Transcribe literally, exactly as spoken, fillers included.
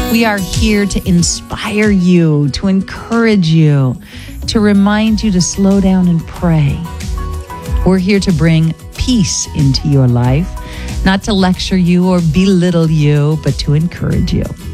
We are here to inspire you, to encourage you, to remind you to slow down and pray. We're here to bring peace into your life, not to lecture you or belittle you, but to encourage you.